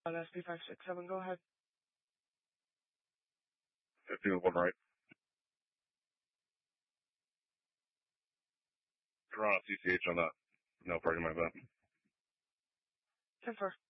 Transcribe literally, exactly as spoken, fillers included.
on S P five six seven, go ahead. fifteen with one right. Toronto C C H on that. No parking my bad. ten four.